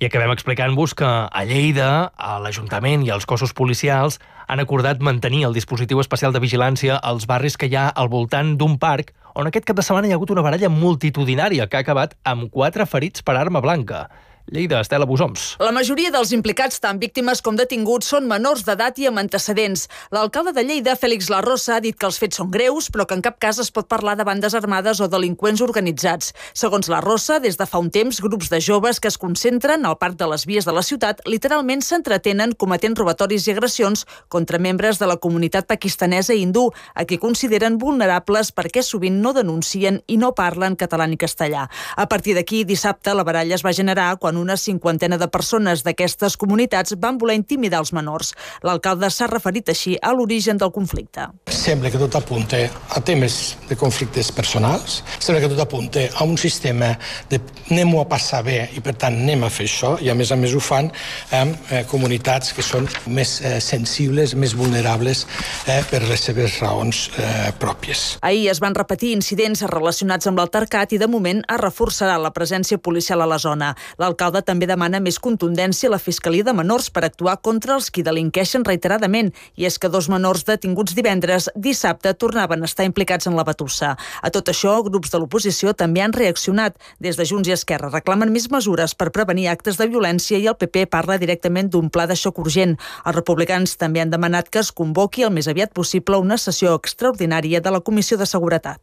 I acabem explicant-vos que a Lleida, l'Ajuntament i els cossos policials han acordat mantenir el dispositiu especial de vigilància als barris que hi ha al voltant d'un parc on aquest cap de setmana hi ha hagut una baralla multitudinària que ha acabat amb 4 ferits per arma blanca. Lleida, Estela Busoms. La majoria dels implicats, tant víctimes com detinguts, són menors d'edat i amb antecedents. L'alcalde de Lleida, Félix Larrosa, ha dit que els fets són greus, però que en cap cas es pot parlar de bandes armades o delinqüents organitzats. Segons Larrosa, des de fa un temps, grups de joves que es concentren al parc de les vies de la ciutat literalment s'entretenen cometent robatoris i agressions contra membres de la comunitat pakistanesa i hindú, a qui consideren vulnerables perquè sovint no denuncien i no parlen català ni castellà. A partir d'aquí, dissabte, la baralla es va generar quan una 50 de persones d'aquestes comunitats van voler intimidar els menors. L'alcalde s'ha referit així a l'origen del conflicte. Sembla que tot apunta a temes de conflictes personals, sembla que tot apunta a un sistema de anem-ho a passar bé i per tant anem a fer això, i a més ho fan amb comunitats que són més sensibles, més vulnerables per les seves raons pròpies. Ahir es van repetir incidents relacionats amb l'altercat i de moment es reforçarà la presència policial a la zona. L'alcalde també demana més contundència a la Fiscalia de Menors per actuar contra els qui delinqueixen reiteradament, i és que 2 menors detinguts divendres, dissabte tornaven a estar implicats en la batussa. A tot això, grups de l'oposició també han reaccionat. Des de Junts i Esquerra reclamen més mesures per prevenir actes de violència i el PP parla directament d'un pla de xoc urgent. Els republicans també han demanat que es convoqui el més aviat possible una sessió extraordinària de la Comissió de Seguretat.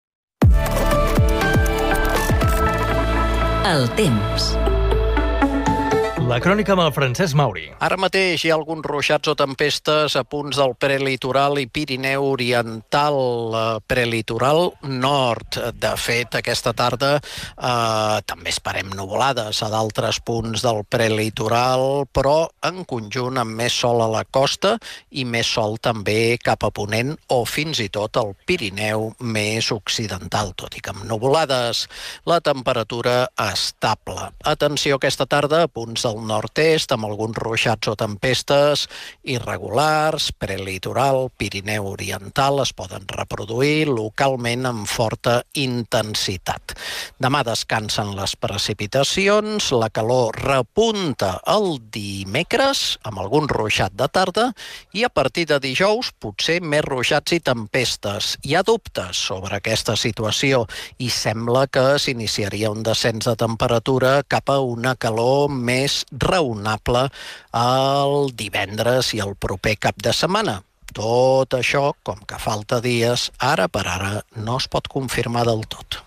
El temps. La crònica amb el Francesc Mauri. Ara mateix hi ha alguns ruixats o tempestes a punts del prelitoral i Pirineu Oriental, prelitoral nord. De fet, aquesta tarda també esperem nuvolades a d'altres punts del prelitoral, però en conjunt amb més sol a la costa i més sol també cap a ponent o fins i tot al Pirineu més occidental, tot i que amb nuvolades. La temperatura estable. Atenció aquesta tarda a punts del nord-est amb alguns ruixats o tempestes irregulars, prelitoral, Pirineu Oriental es poden reproduir localment amb forta intensitat. Demà descansen les precipitacions, la calor repunta el dimecres amb algun ruixat de tarda i a partir de dijous potser més ruixats i tempestes. Hi ha dubtes sobre aquesta situació i sembla que s'iniciaria un descens de temperatura cap a una calor més raonable el divendres i el proper cap de setmana. Tot això, com que falta dies, ara per ara no es pot confirmar del tot.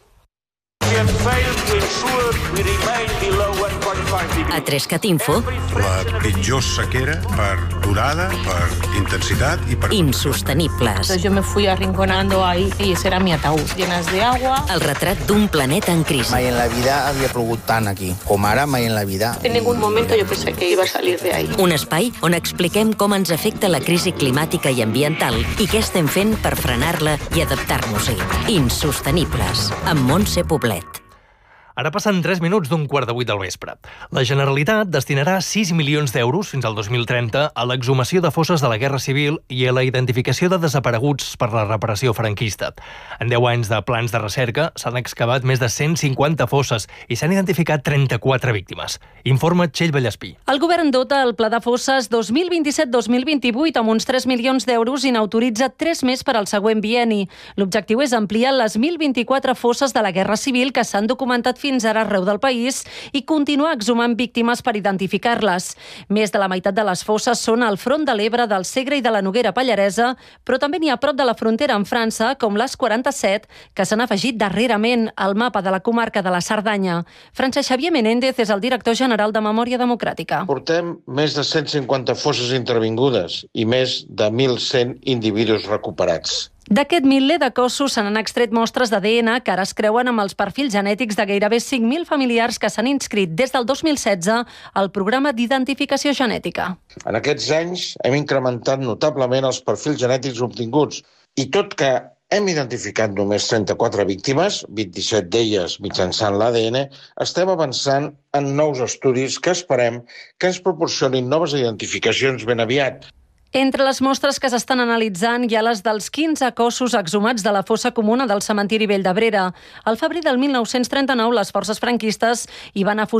A 3CAT Info. La pitjor sequera per durada, per intensidad y per... Insostenibles. Entonces yo me fui arrinconando ahí y ese era mi ataúd, llenas de agua. El retrat d'un planeta en crisi. Mai en la vida havia plogut tant aquí, com ara mai en la vida. En ningún momento yo pensé que iba a salir de ahí. Un espai on expliquem com ens afecta la crisi climàtica i ambiental i què estem fent per frenar-la i adaptar-nos-hi. Insostenibles, amb Montse Poblet. Ara passen 3 minuts d'un 7:15 del vespre. La Generalitat destinarà 6 milions d'euros fins al 2030 a l'exhumació de fosses de la Guerra Civil i a la identificació de desapareguts per la repressió franquista. En 10 anys de plans de recerca s'han excavat més de 150 fosses i s'han identificat 34 víctimes. Informa Txell Vallespí. El govern dota el Pla de Fosses 2027-2028 amb uns 3 milions d'euros i n'autoritza 3 més per al següent bienni. L'objectiu és ampliar les 1.024 fosses de la Guerra Civil que s'han documentat fins ara arreu del país i continuar exhumant víctimes per identificar-les. Més de la meitat de les fosses són al front de l'Ebre, del Segre i de la Noguera Pallaresa, però també n'hi ha a prop de la frontera amb França, com les 47, que s'han afegit darrerament al mapa de la comarca de la Cerdanya. Francesc Xavier Menéndez és el director general de Memòria Democràtica. Portem més de 150 fosses intervingudes i més de 1.100 individus recuperats. D'aquest miler de cossos se n'han extret mostres d'ADN que ara es creuen amb els perfils genètics de gairebé 5.000 familiars que s'han inscrit des del 2016 al programa d'identificació genètica. En aquests anys hem incrementat notablement els perfils genètics obtinguts i tot que hem identificat només 34 víctimes, 27 d'elles mitjançant l'ADN, estem avançant en nous estudis que esperem que ens proporcionin noves identificacions ben aviat. Entre les mostres que s'estan analitzant hi ha les dels 15 cossos exhumats de la fossa comuna del cementiri Vell d'Abrera. Al febrer del 1939, les forces franquistes hi van